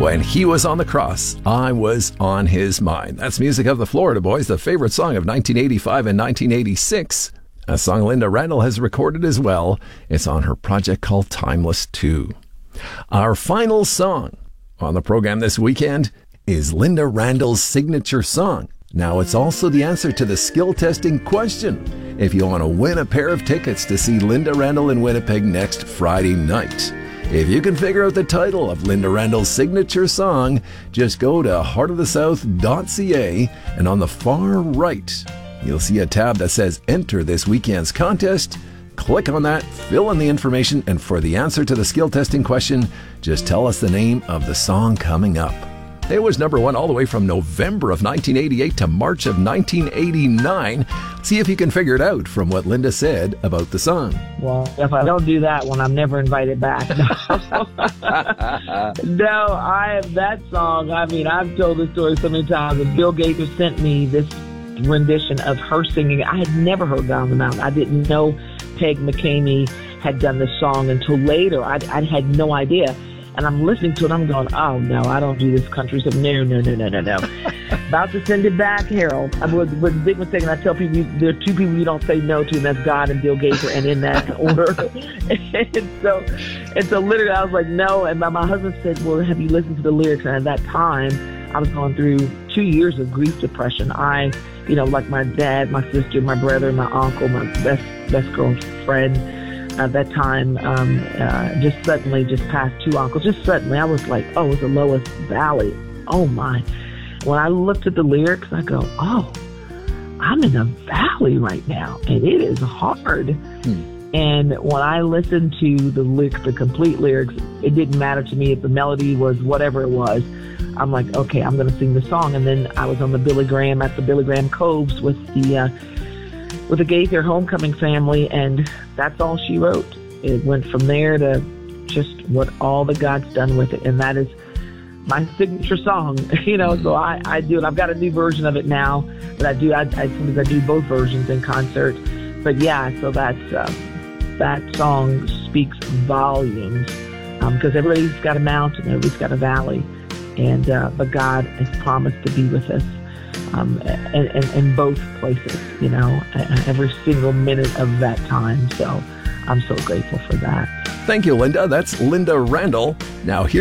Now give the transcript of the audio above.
When he was on the cross, I was on his mind. That's music of the Florida Boys, the favorite song of 1985 and 1986. A song Linda Randall has recorded as well. It's on her project called Timeless 2. Our final song on the program this weekend is Linda Randall's signature song. Now, it's also the answer to the skill testing question if you want to win a pair of tickets to see Linda Randall in Winnipeg next Friday night. If you can figure out the title of Linda Randall's signature song, just go to heartofthesouth.ca, and on the far right, you'll see a tab that says Enter this weekend's contest. Click on that, fill in the information, and for the answer to the skill testing question, just tell us the name of the song coming up. It was number one all the way from November of 1988 to March of 1989. See if you can figure it out from what Linda said about the song. Well, if I don't do that one, I'm never invited back. That song, I mean, I've told this story so many times. And Bill Gaither sent me this rendition of her singing. I had never heard Down the Mountain. I didn't know Peg McCamey had done this song until later. I had no idea. And I'm listening to it, I'm going, oh, no, I don't do this country stuff. No. About to send it back, Harold. I was a big mistake, and I tell people there are two people you don't say no to, and that's God and Bill Gaither, and in that order. and so literally I was like, no. And my husband said, well, have you listened to the lyrics? And at that time, I was going through 2 years of grief depression. Like my dad, my sister, my brother, my uncle, my best girlfriend, at that time, just suddenly just passed two uncles. Just suddenly, I was like, oh, it's the lowest valley. Oh, my. When I looked at the lyrics, I go, oh, I'm in a valley right now, and it is hard. And when I listened to the lyrics, the complete lyrics, it didn't matter to me if the melody was whatever it was. I'm like, okay, I'm going to sing the song. And then I was on the Billy Graham Coves with the Gaither homecoming family, and that's all she wrote. It went from there to just what all that God's done with it, and that is my signature song. So I do it. I've got a new version of it now, but I sometimes I do both versions in concert. But yeah, so that song speaks volumes because everybody's got a mountain, everybody's got a valley, and but God has promised to be with us. In both places, every single minute of that time. So I'm so grateful for that. Thank you, Linda. That's Linda Randall. Now, here